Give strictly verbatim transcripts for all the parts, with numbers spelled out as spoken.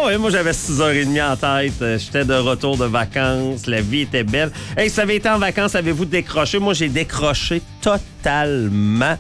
ouais, moi j'avais six heures trente en tête. J'étais de retour de vacances. La vie était belle. Hey, si vous avez été en vacances, avez-vous décroché? Moi, j'ai décroché totalement.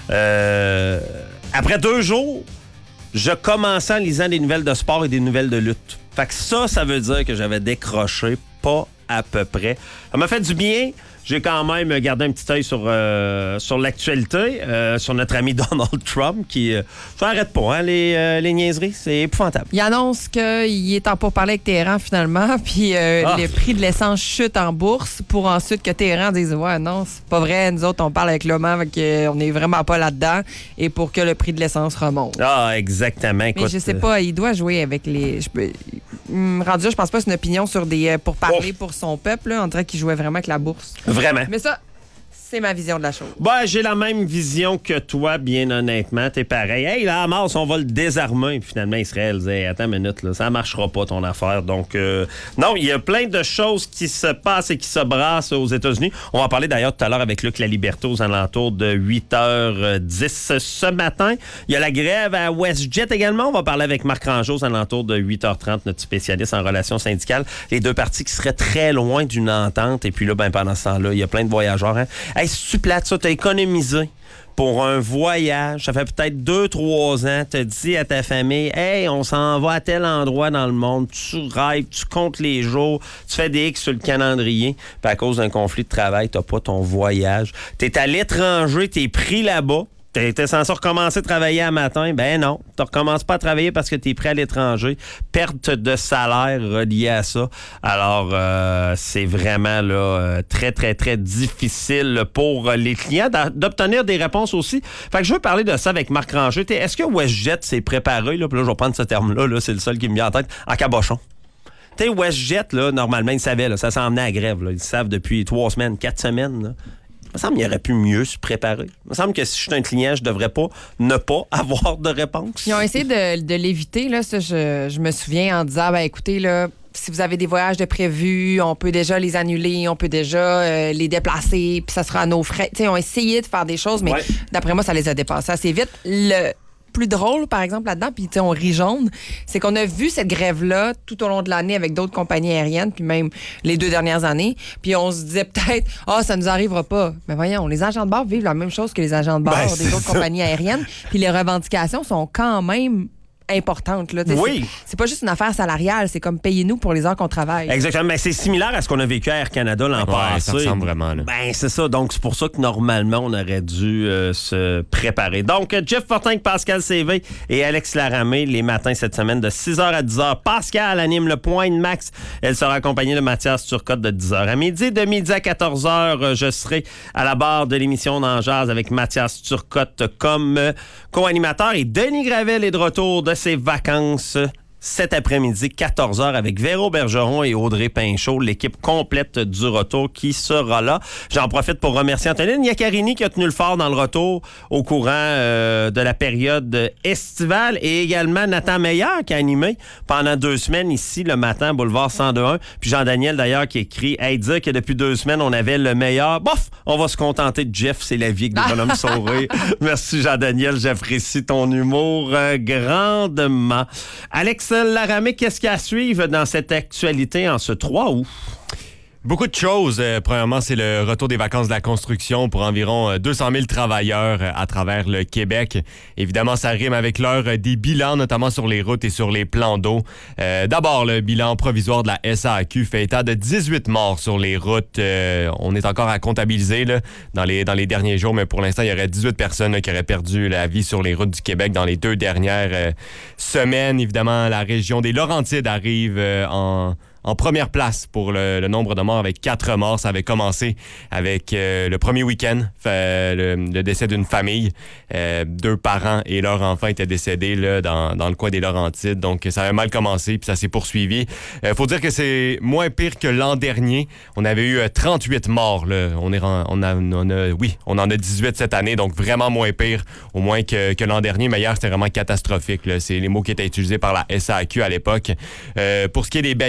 Euh, après deux jours, je commençais en lisant des nouvelles de sport et des nouvelles de lutte. Fait que ça, ça veut dire que j'avais décroché pas à peu près. Ça m'a fait du bien. J'ai quand même gardé un petit œil sur, euh, sur l'actualité, euh, sur notre ami Donald Trump qui euh, ça arrête pas, hein, les, euh, les niaiseries. C'est épouvantable. Il annonce qu'il est en pourparlers avec Téhéran finalement, puis euh, ah. le prix de l'essence chute en bourse pour ensuite que Téhéran dise « Ouais, non, c'est pas vrai, nous autres, on parle avec l'Oman, on n'est vraiment pas là-dedans » et pour que le prix de l'essence remonte. Ah, exactement. Écoute, mais je sais pas, il doit jouer avec les... Je peux... Rendu là, je pense pas que c'est une opinion sur des pour parler oh. pour son peuple. Là. On dirait qu'il jouait vraiment avec la bourse. Vraiment. Mais ça, c'est ma vision de la chose. Ben, j'ai la même vision que toi, bien honnêtement. T'es pareil. Hey, là, Hamas, on va le désarmer. Puis finalement, Israël disait, attends une minute, là, ça marchera pas ton affaire. Donc, euh, non, il y a plein de choses qui se passent et qui se brassent aux États-Unis. On va en parler d'ailleurs tout à l'heure avec Luc Laliberté aux alentours de huit heures dix ce matin. Il y a la grève à WestJet également. On va parler avec Marc Rangeau aux alentours de huit heures trente, notre spécialiste en relations syndicales. Les deux parties qui seraient très loin d'une entente. Et puis là, ben, pendant ce temps-là, il y a plein de voyageurs. Hein. Hey, si tu plates ça, t'as économisé pour un voyage, ça fait peut-être deux, trois ans, t'as dit à ta famille, hey, on s'en va à tel endroit dans le monde, tu rêves, tu comptes les jours, tu fais des X sur le calendrier, puis à cause d'un conflit de travail, t'as pas ton voyage. T'es à l'étranger, t'es pris là-bas. T'étais censé recommencer à travailler à matin. Ben non, tu recommences pas à travailler parce que t'es pris à l'étranger. Perte de salaire reliée à ça. Alors, euh, c'est vraiment là euh, très, très, très difficile pour les clients d'obtenir des réponses aussi. Fait que je veux parler de ça avec Marc Ranger. T'sais, est-ce que WestJet s'est préparé? Là, puis là, je vais prendre ce terme-là. Là, c'est le seul qui me vient en tête. En cabochon. Tu sais, WestJet, là, normalement, ils savaient. Là, ça s'en venait à grève. Là. Ils savent depuis trois semaines, quatre semaines. Là. Il me semble qu'il aurait pu mieux se préparer. Il me semble que si je suis un client, je devrais pas ne pas avoir de réponse. Ils ont essayé de, de l'éviter. Là, ça, je, je me souviens en disant, ben écoutez, là, si vous avez des voyages de prévus, on peut déjà les annuler, on peut déjà euh, les déplacer, puis ça sera à nos frais. T'sais, ils ont essayé de faire des choses, mais ouais. d'après moi, ça les a dépassés assez vite. Le plus drôle, par exemple, là-dedans, puis on rit jaune, c'est qu'on a vu cette grève-là tout au long de l'année avec d'autres compagnies aériennes, puis même les deux dernières années, puis on se disait peut-être, ah, oh, ça nous arrivera pas. Mais voyons, les agents de bord vivent la même chose que les agents de bord ben, des autres ça. compagnies aériennes, puis les revendications sont quand même importante. Là. Oui. C'est, c'est pas juste une affaire salariale, c'est comme payez-nous pour les heures qu'on travaille. Exactement. Mais c'est similaire à ce qu'on a vécu à Air Canada l'an ouais, passé. Ça ressemble vraiment. Là. Ben, c'est ça. Donc, c'est pour ça que normalement, on aurait dû euh, se préparer. Donc, Jeff Fortin, Pascal Sévé et Alex Laramé, les matins cette semaine de six heures à dix heures. Pascal anime le Point de Max. Elle sera accompagnée de Mathias Turcotte de dix heures à midi. De midi à quatorze heures, je serai à la barre de l'émission d'En Jazz avec Mathias Turcotte comme euh, co-animateur. Et Denis Gravel est de retour de ses vacances cet après-midi, quatorze heures, avec Véro Bergeron et Audrey Pinchot, l'équipe complète du retour qui sera là. J'en profite pour remercier Antonine Iaccarini qui a tenu le fort dans le retour au courant euh, de la période estivale et également Nathan Meilleur qui a animé pendant deux semaines ici le matin, boulevard cent deux un. Puis Jean-Daniel d'ailleurs qui écrit « Hey, dire que depuis deux semaines, on avait le meilleur. Bof, on va se contenter de Jeff, c'est la vie que des bonhommes saurés. » Merci Jean-Daniel, j'apprécie ton humour euh, grandement. Alex Laramé, qu'est-ce qu'il y a à suivre dans cette actualité en ce trois août? Beaucoup de choses. Euh, premièrement, c'est le retour des vacances de la construction pour environ deux cent mille travailleurs euh, à travers le Québec. Évidemment, ça rime avec l'heure des bilans, notamment sur les routes et sur les plans d'eau. Euh, d'abord, le bilan provisoire de la S A Q fait état de dix-huit morts sur les routes. Euh, on est encore à comptabiliser là, dans, les, dans les derniers jours, mais pour l'instant, il y aurait dix-huit personnes là, qui auraient perdu la vie sur les routes du Québec dans les deux dernières euh, semaines. Évidemment, la région des Laurentides arrive euh, en... en première place pour le, le nombre de morts avec quatre morts. Ça avait commencé avec euh, le premier week-end, euh, le, le décès d'une famille. Euh, deux parents et leur enfant étaient décédés là, dans, dans le coin des Laurentides. Donc, ça avait mal commencé puis ça s'est poursuivi. Il euh, faut dire que c'est moins pire que l'an dernier. On avait eu euh, trente-huit morts. Là. On, est, on, a, on a, oui, on en a dix-huit cette année, donc vraiment moins pire au moins que, que l'an dernier. Mais hier, c'était vraiment catastrophique. Là. C'est les mots qui étaient utilisés par la S A Q à l'époque. Euh, pour ce qui est des baignades, ben,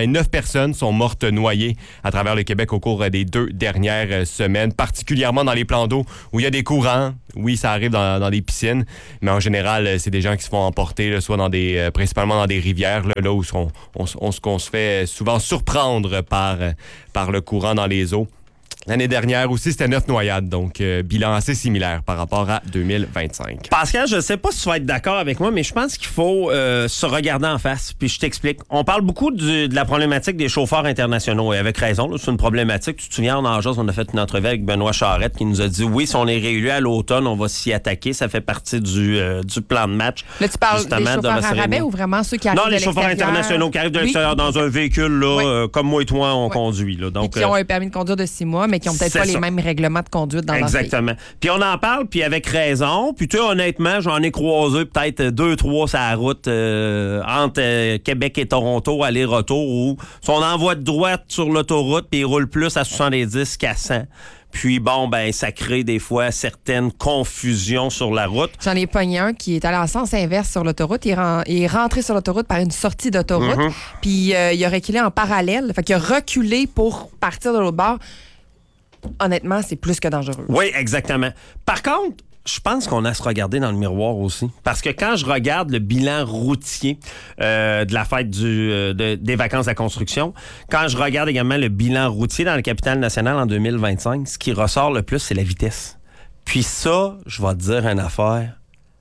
ben, neuf personnes sont mortes noyées à travers le Québec au cours des deux dernières semaines, particulièrement dans les plans d'eau où il y a des courants. Oui, ça arrive dans, dans des piscines, mais en général, c'est des gens qui se font emporter, là, soit dans des, euh, principalement dans des rivières, là, là où on, on, on, on se fait souvent surprendre par, par le courant dans les eaux. L'année dernière aussi, c'était neuf noyades, donc euh, bilan assez similaire par rapport à deux mille vingt-cinq. Pascal, je ne sais pas si tu vas être d'accord avec moi, mais je pense qu'il faut euh, se regarder en face. Puis je t'explique. On parle beaucoup du, de la problématique des chauffeurs internationaux, et avec raison. Là, c'est une problématique. Tu te souviens, en Angers, on a fait une entrevue avec Benoît Charette qui nous a dit, oui, si on est réélu à l'automne, on va s'y attaquer. Ça fait partie du, euh, du plan de match. Là, tu parles des chauffeurs à rabais ou vraiment ceux qui arrivent Non, de les chauffeurs l'extérieur? internationaux qui arrivent de l'extérieur oui. dans un véhicule, là, oui. euh, comme moi et toi, on oui. conduit. Là. Donc, et qui ont un permis de conduire de six mois, mais qui n'ont peut-être pas ça. les mêmes règlements de conduite dans leur pays. Exactement. Puis on en parle, puis avec raison. Puis tu sais, honnêtement, j'en ai croisé peut-être deux, trois sur la route euh, entre euh, Québec et Toronto, aller-retour, où on envoie de droite sur l'autoroute, puis ils roulent plus à soixante-dix qu'à cent. Puis bon, ben ça crée des fois certaines confusions sur la route. J'en ai pogné un qui est allé en sens inverse sur l'autoroute. Il est, ren- il est rentré sur l'autoroute par une sortie d'autoroute. Mm-hmm. Puis euh, il a reculé en parallèle. Fait qu'il a reculé pour partir de l'autre bord. Honnêtement, c'est plus que dangereux. Oui, exactement. Par contre, je pense qu'on a à se regarder dans le miroir aussi. Parce que quand je regarde le bilan routier euh, de la fête du, euh, de, des vacances de la construction, quand je regarde également le bilan routier dans la capitale nationale en deux mille vingt-cinq, ce qui ressort le plus, c'est la vitesse. Puis ça, je vais te dire une affaire.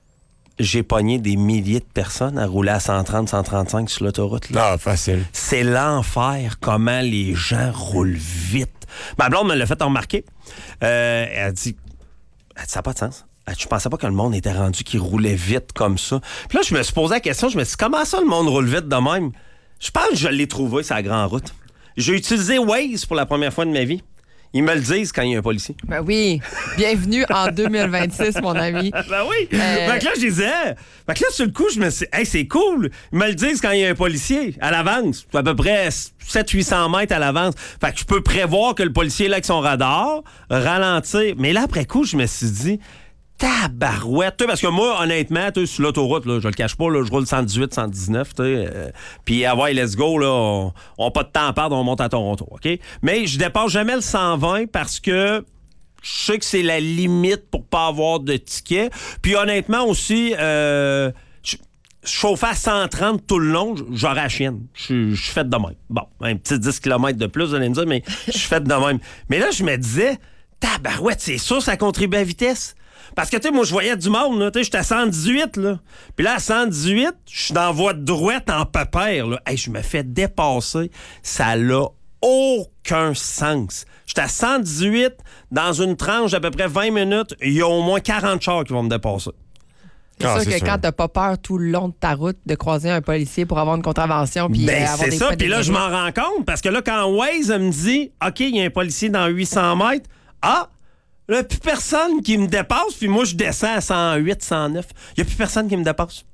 J'ai pogné des milliers de personnes à rouler à cent trente, cent trente-cinq sur l'autoroute. Là. Ah, facile. C'est l'enfer, comment les gens roulent vite. Ma blonde me l'a fait remarquer. Euh, elle a dit, elle dit, ça n'a pas de sens. Elle dit, je pensais pas que le monde était rendu qui roulait vite comme ça. Puis là, je me suis posé la question, je me suis dit, comment ça le monde roule vite de même? Je pense que je l'ai trouvé sur la grande route. J'ai utilisé Waze pour la première fois de ma vie. Ils me le disent quand il y a un policier. Ben oui. Bienvenue en deux mille vingt-six, mon ami. Ben oui. Euh... Fait que là, je disais, fait que là, sur le coup, je me suis dit, hey, c'est cool. Ils me le disent quand il y a un policier à l'avance. À peu près sept à huit cents mètres à l'avance. Fait que je peux prévoir que le policier est là avec son radar, ralentir. Mais là, après coup, je me suis dit, tabarouette. Parce que moi, honnêtement, sur l'autoroute, là, je le cache pas, là, je roule cent dix-huit, cent dix-neuf. Euh, Puis, ah ouais, let's go, là, on n'a pas de temps à perdre, on monte à Toronto. OK? Mais je dépasse jamais le cent vingt parce que je sais que c'est la limite pour pas avoir de ticket. Puis, honnêtement aussi, euh, je chauffer à cent trente tout le long, j'aurais la chienne. Je suis fait de même. Bon, un petit dix kilomètres de plus, vous allez me dire, mais je suis fait de même. Mais là, je me disais, tabarouette, c'est sûr, ça contribue à la vitesse. Parce que, tu sais, moi, je voyais du monde, là. Tu sais, j'étais à cent dix-huit, là. Puis là, à cent dix-huit, je suis dans la voie de droite en pépère, là. Hey, je me fais dépasser. Ça n'a aucun sens. J'étais à cent dix-huit, dans une tranche d'à peu près vingt minutes, il y a au moins quarante chars qui vont me dépasser. C'est ah, sûr c'est que sûr. Quand t'as pas peur tout le long de ta route de croiser un policier pour avoir une contravention puis ben, euh, avoir c'est des ça, points puis là, je m'en rends compte, parce que là, quand Waze me dit, OK, il y a un policier dans huit cents mètres, ah, il n'y a plus personne qui me dépasse, puis moi, je descends à cent huit, cent neuf. Il n'y a plus personne qui me dépasse.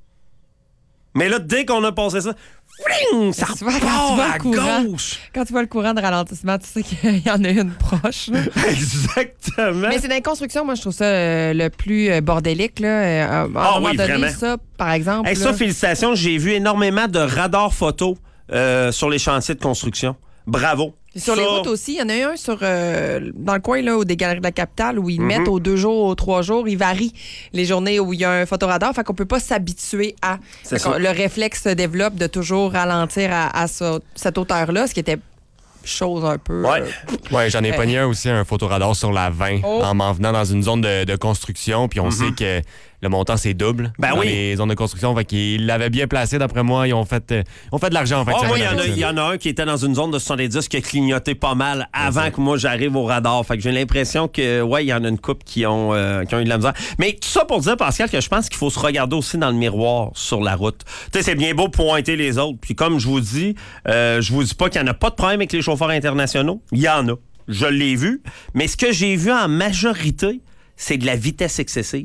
Mais là, dès qu'on a passé ça, fling, ça tu vois, repart quand tu vois à le courant, gauche. Quand tu vois le courant de ralentissement, tu sais qu'il y en a une proche. Là. Exactement. Mais c'est dans les constructions, moi, je trouve ça euh, le plus euh, bordélique. Là. Euh, à un ah, moment oui, donné, vraiment. ça, par exemple. Hey, là... Ça, félicitations, j'ai vu énormément de radars photos euh, sur les chantiers de construction. Bravo. Sur ça... les routes aussi, il y en a un sur euh, dans le coin là, des Galeries de la Capitale où ils mm-hmm. mettent aux deux jours, aux trois jours, ils varient les journées où il y a un photoradar. Fait qu'on peut pas s'habituer à. Le réflexe se développe de toujours ralentir à, à ce, cette hauteur-là, ce qui était chose un peu. Ouais, euh, ouais j'en ai euh, pogné un aussi, un photoradar sur la vingt oh. en m'en venant dans une zone de, de construction. Puis on mm-hmm. sait que le montant, c'est double ben dans oui. les zones de construction. Fait qu'ils l'avaient bien placé, d'après moi. Ils ont fait, euh, ils ont fait de l'argent, en fait. Oh, oui, il y, y en a un qui était dans une zone de soixante-dix qui a clignoté pas mal avant exact. Que moi, j'arrive au radar. Fait que j'ai l'impression que, ouais, il y en a une couple qui ont, euh, qui ont eu de la misère. Mais tout ça pour dire, Pascal, que je pense qu'il faut se regarder aussi dans le miroir sur la route. Tu sais, c'est bien beau pointer les autres. Puis comme je vous dis, euh, je vous dis pas qu'il n'y en a pas de problème avec les chauffeurs internationaux. Il y en a. Je l'ai vu. Mais ce que j'ai vu en majorité, c'est de la vitesse excessive.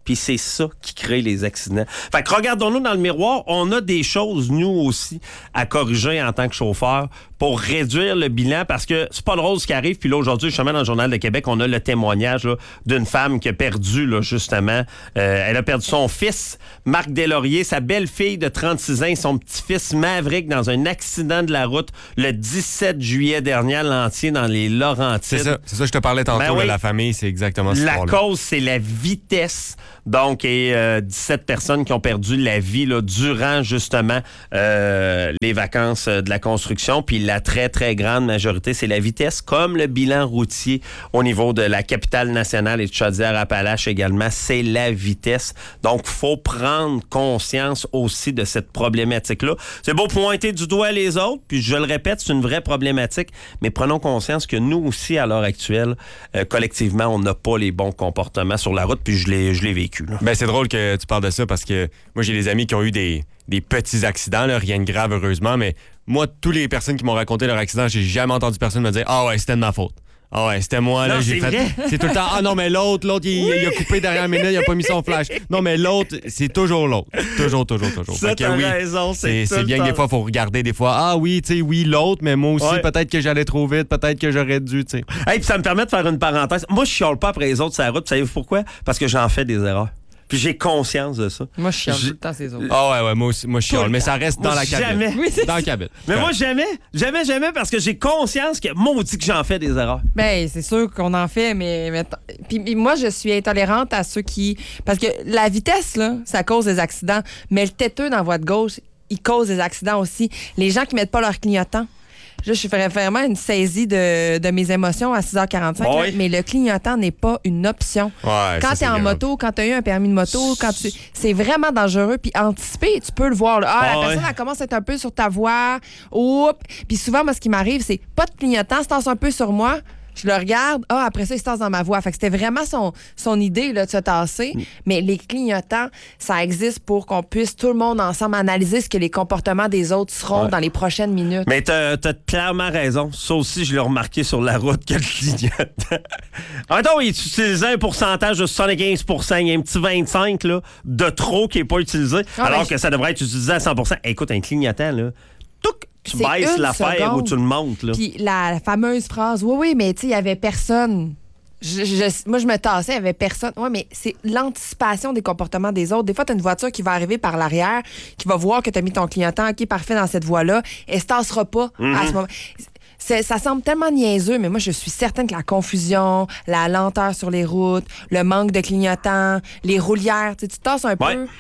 Puis c'est ça qui crée les accidents. Fait que regardons-nous dans le miroir. On a des choses, nous aussi, à corriger en tant que chauffeur pour réduire le bilan parce que c'est pas drôle ce qui arrive. Puis là, aujourd'hui, justement, dans le Journal de Québec, on a le témoignage là, d'une femme qui a perdu, là, justement, euh, elle a perdu son fils, Marc Deslauriers, sa belle-fille de trente-six ans et son petit-fils Maverick dans un accident de la route le dix-sept juillet dernier à Lantier dans les Laurentides. C'est ça, c'est ça je te parlais tantôt, ben oui. là, la famille, c'est exactement ça. La cause, c'est la vitesse. Donc, et euh, dix-sept personnes qui ont perdu la vie là, durant, justement, euh, les vacances de la construction. Puis la très, très grande majorité, c'est la vitesse, comme le bilan routier au niveau de la capitale nationale et de Chaudière-Appalaches également, c'est la vitesse. Donc, il faut prendre conscience aussi de cette problématique-là. C'est beau pointer du doigt les autres, puis je le répète, c'est une vraie problématique, mais prenons conscience que nous aussi, à l'heure actuelle, euh, collectivement, on n'a pas les bons comportements sur la route, puis je l'ai, je l'ai vécu. Là. Ben, c'est drôle que tu parles de ça parce que moi, j'ai des amis qui ont eu des, des petits accidents, là, rien de grave, heureusement, mais moi, toutes les personnes qui m'ont raconté leur accident, j'ai jamais entendu personne me dire « Ah ouais, c'était de ma faute. » Ah ouais, c'était moi, là, non, j'ai c'est fait. Vrai. C'est tout le temps. Ah non, mais l'autre, l'autre, il, oui. il a coupé derrière mes nez, il a pas mis son flash. Non, mais l'autre, c'est toujours l'autre. Toujours, toujours, toujours. Ça, t'as oui, raison, c'est C'est, c'est bien que des fois, il faut regarder des fois. Ah oui, tu sais, oui, l'autre, mais moi aussi, ouais. peut-être que j'allais trop vite, peut-être que j'aurais dû, tu sais. Hey, puis ça me permet de faire une parenthèse. Moi, je chiale pas après les autres sur la route. Savez-vous pourquoi? Parce que j'en fais des erreurs. Puis j'ai conscience de ça. Moi, je chiale tout le temps ces autres. Ah ouais, ouais, moi aussi, moi je chiale, mais ça reste moi, dans la cabine. Jamais. Oui, dans la cabine. Mais moi, jamais, jamais, jamais, parce que j'ai conscience que moi, on dit que j'en fais des erreurs. Ben, c'est sûr qu'on en fait, mais... mais puis, puis moi, je suis intolérante à ceux qui... Parce que la vitesse, là, ça cause des accidents, mais le têteux dans la voie de gauche, il cause des accidents aussi. Les gens qui mettent pas leur clignotant. Là, je fais vraiment une saisie de, de mes émotions à six heures quarante-cinq, oui. là, mais le clignotant n'est pas une option. Ouais, quand tu es en grave. moto, quand tu as eu un permis de moto, quand tu c'est vraiment dangereux. Puis anticiper, tu peux le voir. Là. Ah, ah, la personne, ouais. elle commence à être un peu sur ta voie. Oups. Puis souvent, moi, ce qui m'arrive, c'est pas de clignotant, se tasse un peu sur moi. Je le regarde, ah, après ça, il se tasse dans ma voie. Fait que c'était vraiment son, son idée là, de se tasser. Mm. Mais les clignotants, ça existe pour qu'on puisse tout le monde ensemble analyser ce que les comportements des autres seront ouais. dans les prochaines minutes. Mais t'as, t'as clairement raison. Ça aussi, je l'ai remarqué sur la route que le clignotant. Attends, il utilisait un pourcentage de soixante-quinze pour cent. Il y a un petit vingt-cinq là, de trop qui n'est pas utilisé, ah, alors que je... ça devrait être utilisé à cent pour cent. Écoute, un clignotant, là, touc! Tu c'est baisses l'affaire où tu le montes. Là. Puis la fameuse phrase, oui, oui, mais tu sais, il n'y avait personne. Je, je, moi, je me tassais, il n'y avait personne. Oui, mais c'est l'anticipation des comportements des autres. Des fois, tu as une voiture qui va arriver par l'arrière, qui va voir que tu as mis ton clignotant, OK, parfait, dans cette voie-là, elle ne se tassera pas mm-hmm. à ce moment. C'est, ça semble tellement niaiseux, mais moi, je suis certaine que la confusion, la lenteur sur les routes, le manque de clignotant, les roulières, tu te tasses un ouais. peu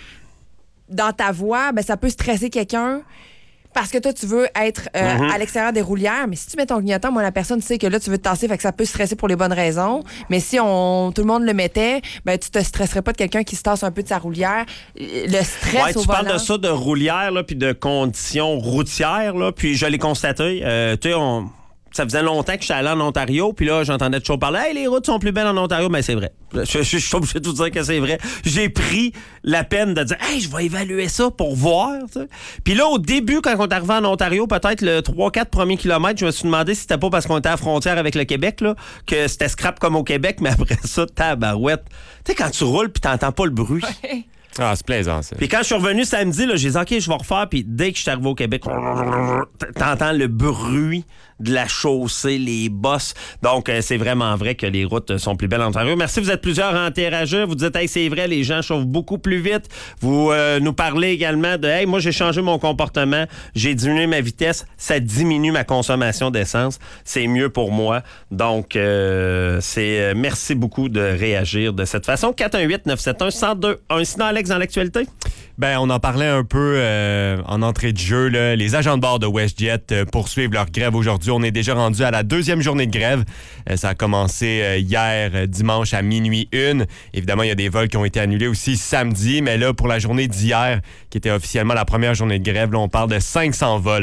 dans ta voie, ben, ça peut stresser quelqu'un. Parce que toi, tu veux être euh, mm-hmm. à l'extérieur des roulières, mais si tu mets ton clignotant, moi, la personne sait que là, tu veux te tasser, fait que ça peut stresser pour les bonnes raisons. Mais si on tout le monde le mettait, ben tu te stresserais pas de quelqu'un qui se tasse un peu de sa roulière. Le stress ouais, au tu volant. parles de ça, de roulière, là, puis de conditions routières, là, puis je l'ai constaté. Euh, tu sais, on... Ça faisait longtemps que je suis allé en Ontario, puis là, j'entendais toujours parler « Hey, les routes sont plus belles en Ontario. » Mais c'est vrai. Je, je, je suis obligé de vous dire que c'est vrai. J'ai pris la peine de dire « Hey, je vais évaluer ça pour voir. » Puis là, au début, quand on est arrivé en Ontario, peut-être le trois quatre premiers kilomètres, je me suis demandé si c'était pas parce qu'on était à la frontière avec le Québec, là, que c'était scrap comme au Québec, mais après ça, tabarouette. Tu sais, quand tu roules puis t'entends pas le bruit. Ouais. Ah, c'est plaisant, ça. Puis quand je suis revenu samedi, là, j'ai dit, OK, je vais refaire. Puis dès que je suis arrivé au Québec, t'entends le bruit de la chaussée, les bosses. Donc, euh, c'est vraiment vrai que les routes sont plus belles en Ontario. Merci, vous êtes plusieurs à interagir. Vous dites, hey, c'est vrai, les gens chauffent beaucoup plus vite. Vous euh, nous parlez également de, hey, moi, j'ai changé mon comportement. J'ai diminué ma vitesse. Ça diminue ma consommation d'essence. C'est mieux pour moi. Donc, euh, c'est euh, merci beaucoup de réagir de cette façon. quatre un huit neuf sept un un zéro deux un. Sinon, Alex, dans l'actualité? Ben, on en parlait un peu euh, en entrée de jeu. Là. Les agents de bord de WestJet euh, poursuivent leur grève aujourd'hui. On est déjà rendu à la deuxième journée de grève. Euh, ça a commencé euh, hier, euh, dimanche, à minuit une. Évidemment, il y a des vols qui ont été annulés aussi samedi. Mais là, pour la journée d'hier, qui était officiellement la première journée de grève, là, on parle de cinq cents vols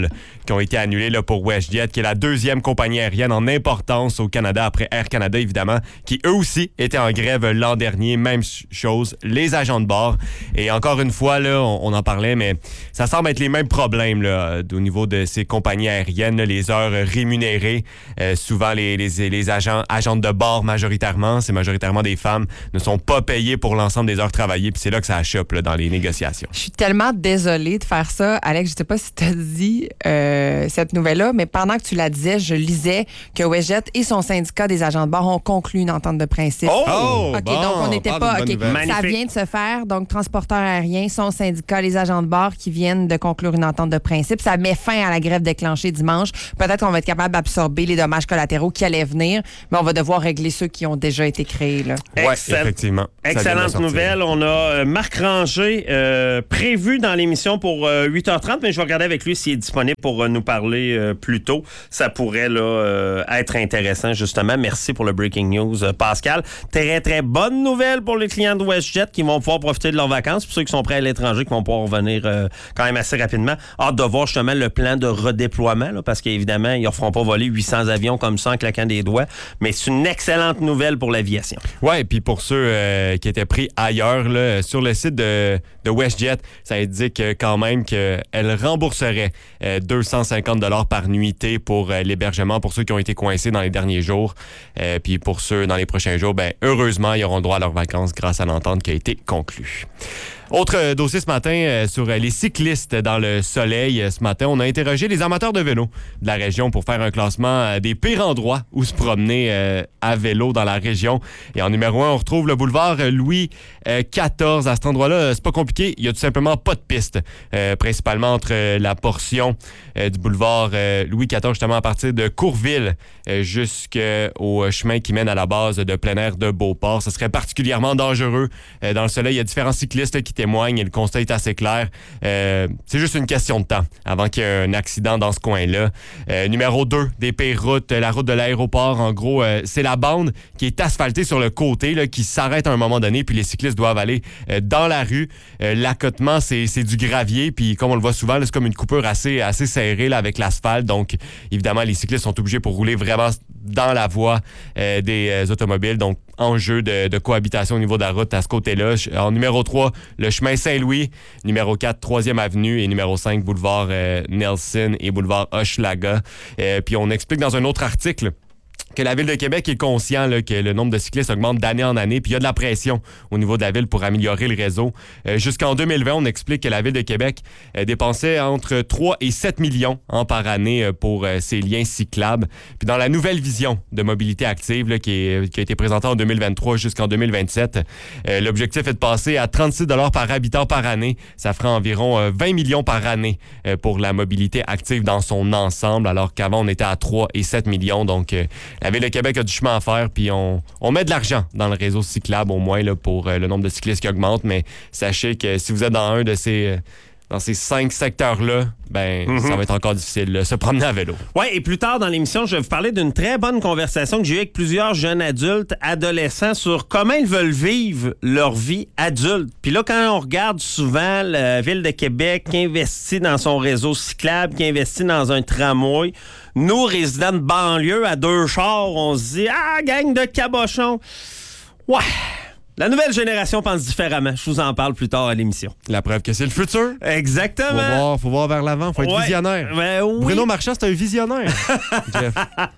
qui ont été annulés là, pour WestJet, qui est la deuxième compagnie aérienne en importance au Canada, après Air Canada, évidemment, qui eux aussi étaient en grève l'an dernier. Même chose, les agents de bord. Et encore une fois, là, on, on en parlait, mais ça semble être les mêmes problèmes là, au niveau de ces compagnies aériennes, là, les heures rémunérées. Euh, souvent, les, les, les agents, agentes de bord, majoritairement, c'est majoritairement des femmes, ne sont pas payées pour l'ensemble des heures travaillées. Puis c'est là que ça achoppe là, dans les négociations. Je suis tellement désolée de faire ça. Alex, je sais pas si tu as dit euh, cette nouvelle-là, mais pendant que tu la disais, je lisais que WestJet et son syndicat des agents de bord ont conclu une entente de principe. Oh! oh OK, bon, donc on n'était pas... OK, ça Magnifique. vient de se faire. Donc, transporteurs aériens, son syndicat, les agents de bord qui viennent de conclure une entente de principe. Ça met fin à la grève déclenchée dimanche. Peut-être qu'on va être capable d'absorber les dommages collatéraux qui allaient venir, mais on va devoir régler ceux qui ont déjà été créés. Là. Ouais, Excell- effectivement. Excellente nouvelle. On a euh, Marc Ranger euh, prévu dans l'émission pour euh, huit heures trente, mais je vais regarder avec lui s'il est disponible pour euh, nous parler euh, plus tôt. Ça pourrait là, euh, être intéressant, justement. Merci pour le breaking news, euh, Pascal. Très, très bonne nouvelle pour les clients de WestJet qui vont pouvoir profiter de leurs vacances, puis ceux qui sont prêts à l'étranger qui vont pouvoir revenir euh, quand même assez rapidement. Hâte de voir justement le plan de redéploiement, là, parce qu'évidemment, ils ne feront pas voler huit cents avions comme ça en claquant des doigts, mais c'est une excellente nouvelle pour l'aviation. Ouais, et puis pour ceux euh, qui étaient pris ailleurs, là, sur le site de, de WestJet, ça indique euh, quand même qu'elle rembourserait euh, deux cent cinquante dollars par nuitée pour euh, l'hébergement pour ceux qui ont été coincés dans les derniers jours. Euh, puis pour ceux dans les prochains jours, ben heureusement, ils auront droit à leurs vacances grâce à l'entente qui a été conclue. Autre euh, dossier ce matin euh, sur euh, les cyclistes dans le soleil. Euh, ce matin, on a interrogé les amateurs de vélo de la région pour faire un classement euh, des pires endroits où se promener euh, à vélo dans la région. Et en numéro un, on retrouve le boulevard euh, Louis euh, quatorze. À cet endroit-là, euh, c'est pas compliqué. Il y a tout simplement pas de piste. Euh, principalement entre euh, la portion euh, du boulevard euh, Louis quatorze, justement à partir de Courville euh, jusqu'au euh, chemin qui mène à la base de plein air de Beauport. Ce serait particulièrement dangereux. Euh, dans le soleil, il y a différents cyclistes qui témoignent et le constat est assez clair. Euh, c'est juste une question de temps avant qu'il y ait un accident dans ce coin-là. Euh, numéro deux, des pires routes, la route de l'aéroport. En gros, euh, c'est la bande qui est asphaltée sur le côté, là, qui s'arrête à un moment donné, puis les cyclistes doivent aller euh, dans la rue. Euh, l'accotement, c'est, c'est du gravier, puis comme on le voit souvent, là, c'est comme une coupure assez, assez serrée là, avec l'asphalte. Donc, évidemment, les cyclistes sont obligés pour rouler vraiment dans la voie euh, des euh, automobiles. Donc, enjeu de, de cohabitation au niveau de la route à ce côté-là. En numéro trois, le chemin Saint-Louis. Numéro quatre, troisième avenue. Et numéro cinq, boulevard euh, Nelson et boulevard Hochelaga. Euh, puis on explique dans un autre article que la Ville de Québec est conscient là, que le nombre de cyclistes augmente d'année en année, puis il y a de la pression au niveau de la Ville pour améliorer le réseau. Euh, jusqu'en deux mille vingt, on explique que la Ville de Québec euh, dépensait entre trois et sept millions hein, par année euh, pour euh, ces liens cyclables. Puis dans la nouvelle vision de mobilité active là, qui, est, qui a été présentée en deux mille vingt-trois jusqu'en deux mille vingt-sept, euh, l'objectif est de passer à trente-six dollars par habitant par année. Ça fera environ euh, vingt millions par année euh, pour la mobilité active dans son ensemble, alors qu'avant, on était à trois et sept millions. Donc, euh, la Ville de Québec a du chemin à faire, puis on, on met de l'argent dans le réseau cyclable, au moins, là, pour euh, le nombre de cyclistes qui augmente. Mais sachez que si vous êtes dans un de ces, euh, dans ces cinq secteurs-là, ben, mm-hmm. ça va être encore difficile de se promener à vélo. Oui, et plus tard dans l'émission, je vais vous parler d'une très bonne conversation que j'ai eue avec plusieurs jeunes adultes, adolescents, sur comment ils veulent vivre leur vie adulte. Puis là, quand on regarde souvent la Ville de Québec qui investit dans son réseau cyclable, qui investit dans un tramway, nous, résidents de banlieue, à deux chars, on se dit « Ah, gang de cabochons! » Ouais! La nouvelle génération pense différemment. Je vous en parle plus tard à l'émission. La preuve que c'est le futur. Exactement. Faut voir, faut voir vers l'avant. Faut être ouais. visionnaire. Ben oui. Bruno Marchand, c'est un visionnaire. Jeff.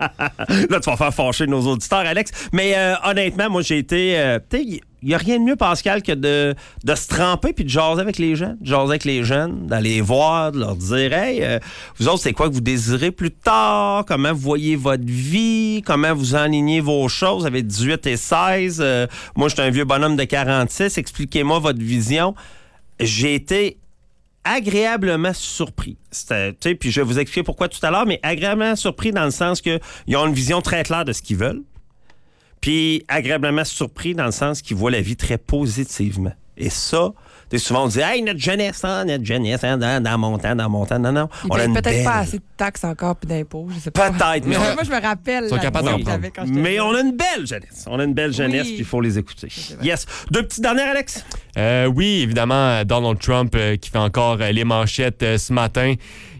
Là, tu vas faire fâcher nos auditeurs, Alex. Mais euh, honnêtement, moi, j'ai été... Euh, il n'y a rien de mieux, Pascal, que de, de se tremper puis de jaser avec les gens, de jaser avec les jeunes, d'aller les voir, de leur dire « Hey, euh, vous autres, c'est quoi que vous désirez plus tard? Comment vous voyez votre vie? Comment vous enlignez vos choses? Vous avez dix-huit et seize. Euh, moi, je suis un vieux bonhomme de quarante-six. Expliquez-moi votre vision. » J'ai été agréablement surpris. Puis je vais vous expliquer pourquoi tout à l'heure, mais agréablement surpris dans le sens qu'ils ont une vision très claire de ce qu'ils veulent. Puis agréablement surpris dans le sens qu'ils voient la vie très positivement. Et ça, souvent on dit « Hey, notre jeunesse, hein, notre jeunesse, hein, dans, dans mon temps, dans mon temps. » Non, non. Ils on a une peut-être belle... pas assez de taxes encore puis d'impôts, je sais pas. Peut-être, mais... on... Moi, je me rappelle... Ils sont capables d'en prendre. Mais on a une belle jeunesse. On a une belle jeunesse, oui. Puis il faut les écouter. Yes. Deux petites dernières, Alex? Euh, oui, évidemment, Donald Trump euh, qui fait encore euh, les manchettes euh, ce matin.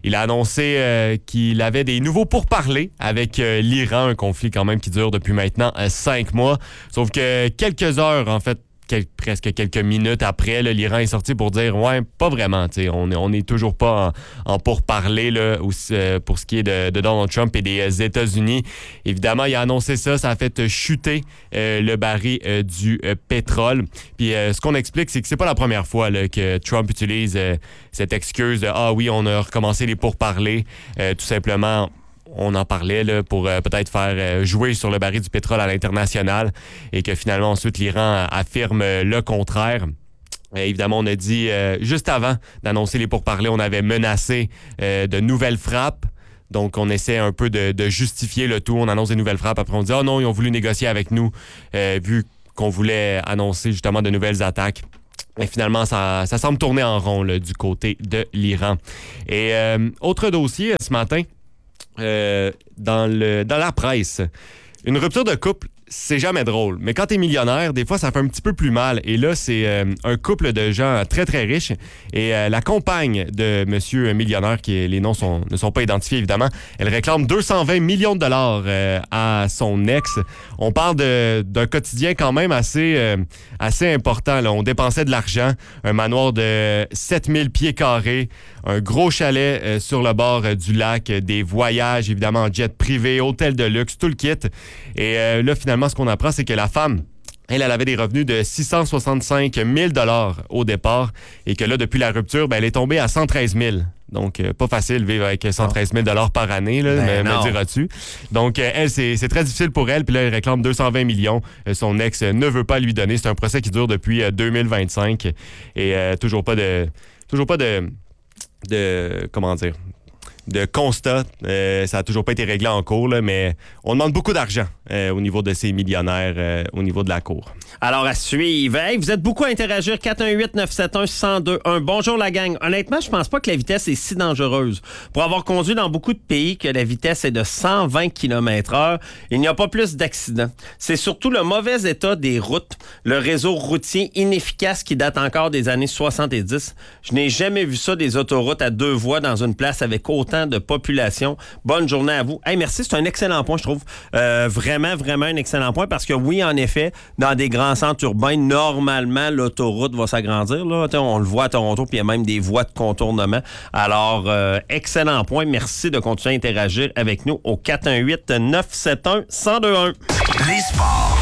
Il a annoncé euh, qu'il avait des nouveaux pourparlers avec euh, l'Iran, un conflit quand même qui dure depuis maintenant euh, cinq mois. Sauf que quelques heures, en fait, Quel, presque quelques minutes après, là, l'Iran est sorti pour dire « Ouais, pas vraiment, on n'est on est toujours pas en, en pourparlers là, aussi, euh, pour ce qui est de, de Donald Trump et des euh, États-Unis. » Évidemment, il a annoncé ça, ça a fait chuter euh, le baril euh, du euh, pétrole. Puis euh, ce qu'on explique, c'est que c'est pas la première fois là, que Trump utilise euh, cette excuse de « Ah oui, on a recommencé les pourparlers euh, », tout simplement. On en parlait là, pour euh, peut-être faire euh, jouer sur le baril du pétrole à l'international et que finalement ensuite l'Iran affirme euh, le contraire. Euh, évidemment, on a dit euh, juste avant d'annoncer les pourparlers, on avait menacé euh, de nouvelles frappes. Donc, on essaie un peu de, de justifier le tout. On annonce des nouvelles frappes. Après, on dit « Ah oh non, ils ont voulu négocier avec nous euh, vu qu'on voulait annoncer justement de nouvelles attaques. » Et finalement, ça, ça semble tourner en rond là, du côté de l'Iran. Et euh, autre dossier ce matin, Euh, dans, le, dans la presse. Une rupture de couple, c'est jamais drôle. Mais quand t'es millionnaire, des fois, ça fait un petit peu plus mal. Et là, c'est euh, un couple de gens très, très riches. Et euh, la compagne de monsieur millionnaire, qui les noms sont, ne sont pas identifiés, évidemment, elle réclame deux cent vingt millions de dollars euh, à son ex. On parle de, d'un quotidien quand même assez, euh, assez important. Là. On dépensait de l'argent. Un manoir de sept mille pieds carrés. Un gros chalet euh, sur le bord euh, du lac. Des voyages, évidemment, en jet privé, hôtel de luxe, tout le kit. Et euh, là, finalement, ce qu'on apprend, c'est que la femme, elle, elle avait des revenus de six cent soixante-cinq mille dollars au départ et que là, depuis la rupture, ben, elle est tombée à cent treize mille. Donc, euh, pas facile de vivre avec cent treize mille dollars par année, là, ben me, me diras-tu. Donc, euh, elle, c'est, c'est très difficile pour elle. Puis là, elle réclame deux cent vingt millions. Euh, son ex euh, ne veut pas lui donner. C'est un procès qui dure depuis euh, deux mille vingt-cinq. Et euh, toujours pas de... Toujours pas de... de comment dire... de constat. Euh, ça n'a toujours pas été réglé en cours, là, mais on demande beaucoup d'argent euh, au niveau de ces millionnaires, euh, au niveau de la cour. Alors, à suivre. Hey, vous êtes beaucoup à interagir. quatre un huit neuf sept un un zéro deux un. Bonjour, la gang. Honnêtement, je pense pas que la vitesse est si dangereuse. Pour avoir conduit dans beaucoup de pays que la vitesse est de cent vingt kilomètres heure, il n'y a pas plus d'accidents. C'est surtout le mauvais état des routes, le réseau routier inefficace qui date encore des années soixante-dix. Je n'ai jamais vu ça, des autoroutes à deux voies dans une place avec autant de population. Bonne journée à vous. Hey, merci, c'est un excellent point, je trouve. Euh, vraiment, vraiment un excellent point parce que oui, en effet, dans des grands centres urbains, normalement, l'autoroute va s'agrandir. Là. On le voit à Toronto, puis il y a même des voies de contournement. Alors, euh, excellent point. Merci de continuer à interagir avec nous au quatre un huit neuf sept un un zéro deux un. Les sports.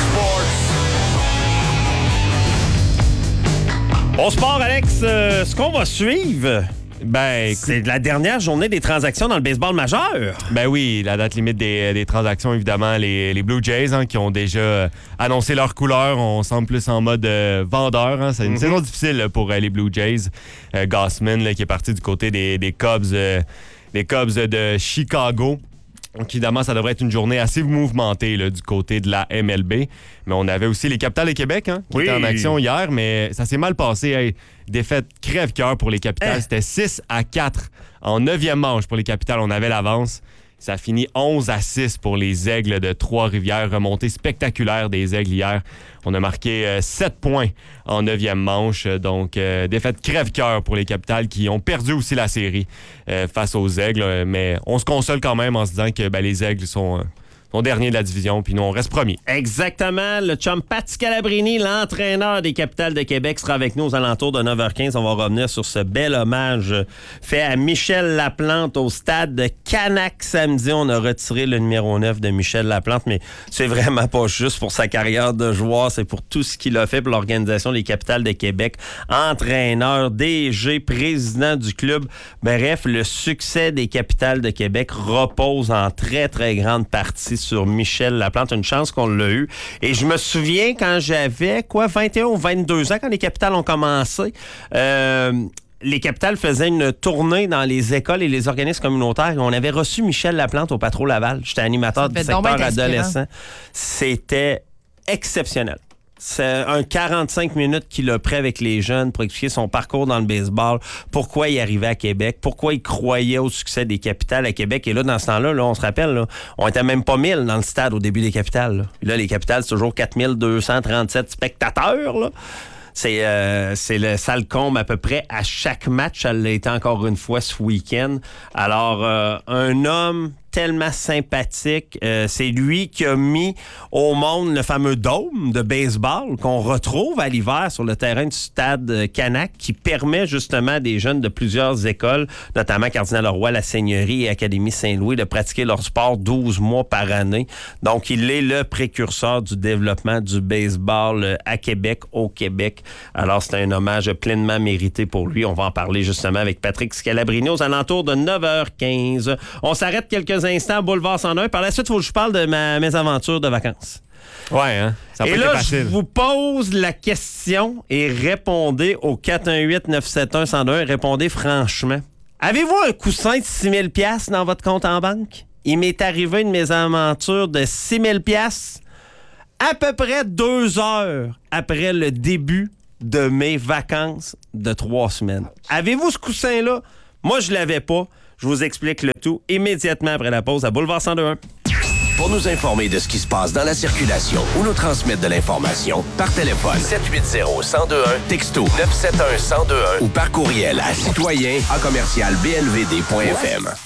Sports. Au sport, Alex, euh, ce qu'on va suivre... Ben, écoute, c'est la dernière journée des transactions dans le baseball majeur. Ben oui, la date limite des, des transactions, évidemment, les, les Blue Jays hein, qui ont déjà annoncé leur couleur. On semble plus en mode euh, vendeur. Hein. C'est une mm-hmm. saison difficile là, pour euh, les Blue Jays. Euh, Gausman là, qui est parti du côté des, des Cubs, euh, des Cubs de Chicago. Donc, évidemment, ça devrait être une journée assez mouvementée là, du côté de la M L B. Mais on avait aussi les Capitals de Québec hein, qui oui. étaient en action hier, mais ça s'est mal passé. Hey, défaite crève-cœur pour les Capitals. Eh. C'était six à quatre en neuvième manche pour les Capitals. On avait l'avance. Ça a fini onze à six pour les Aigles de Trois-Rivières. Remontée spectaculaire des Aigles hier. On a marqué euh, sept points en neuvième manche. Donc, euh, défaite crève-cœur pour les Capitals qui ont perdu aussi la série euh, face aux Aigles. Mais on se console quand même en se disant que ben, les Aigles sont... Euh, Son dernier de la division, puis nous, on reste premier. Exactement. Le chum Pat Scalabrini, l'entraîneur des Capitals de Québec, sera avec nous aux alentours de neuf heures quinze. On va revenir sur ce bel hommage fait à Michel Laplante au stade de Canac samedi. On a retiré le numéro neuf de Michel Laplante, mais c'est vraiment pas juste pour sa carrière de joueur. C'est pour tout ce qu'il a fait pour l'organisation des Capitals de Québec. Entraîneur, D G, président du club. Bref, le succès des Capitals de Québec repose en très, très grande partie sur Michel Laplante. Une chance qu'on l'a eu. Et je me souviens quand j'avais, quoi, vingt et un ou vingt-deux ans, quand les Capitals ont commencé, euh, les Capitals faisaient une tournée dans les écoles et les organismes communautaires. On avait reçu Michel Laplante au Patro Laval. J'étais animateur du secteur adolescent. C'était exceptionnel. C'est un quarante-cinq minutes qu'il a pris avec les jeunes pour expliquer son parcours dans le baseball, pourquoi il arrivait à Québec, pourquoi il croyait au succès des Capitals à Québec. Et là, dans ce temps-là, là, on se rappelle, là, on était même pas mille dans le stade au début des Capitals. Là, là les Capitals, c'est toujours quatre mille deux cent trente-sept spectateurs. Là. C'est euh, c'est le sale comble à peu près à chaque match. Elle l'a été encore une fois ce week-end. Alors, euh, un homme tellement sympathique. Euh, c'est lui qui a mis au monde le fameux dôme de baseball qu'on retrouve à l'hiver sur le terrain du stade Canac, qui permet justement à des jeunes de plusieurs écoles, notamment Cardinal-Leroy, la Seigneurie et Académie Saint-Louis, de pratiquer leur sport douze mois par année. Donc, il est le précurseur du développement du baseball à Québec, au Québec. Alors, c'est un hommage pleinement mérité pour lui. On va en parler justement avec Patrick Scalabrini aux alentours de neuf heures quinze. On s'arrête quelques instants, Boulevard cent un. Par la suite, il faut que je parle de ma, mes aventures de vacances. Ouais, hein? Ça et là, je vous pose la question et répondez au quatre un huit neuf sept un un zéro un. Répondez franchement. Avez-vous un coussin de six mille dollars dans votre compte en banque? Il m'est arrivé une mésaventure de six mille dollars à peu près deux heures après le début de mes vacances de trois semaines. Avez-vous ce coussin-là? Moi, je l'avais pas. Je vous explique le tout immédiatement après la pause à Boulevard cent deux un. Pour nous informer de ce qui se passe dans la circulation ou nous transmettre de l'information, par téléphone sept huit zéro un zéro deux un, texto neuf sept un un zéro deux un ou par courriel à citoyen à commercial b l v d point f m.